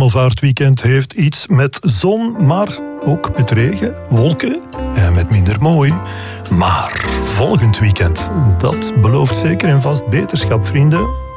Hemelvaartweekend heeft iets met zon, maar ook met regen, wolken en met minder mooi. Maar volgend weekend, dat belooft zeker en vast beterschap, vrienden.